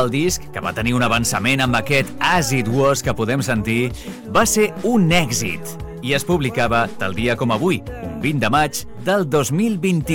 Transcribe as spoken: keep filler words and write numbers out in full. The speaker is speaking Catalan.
El disc, que va tenir un avançament amb aquest As It Was que podem sentir, va ser un èxit i es publicava tal dia com avui, un vint de maig del dos mil vint-i-dos.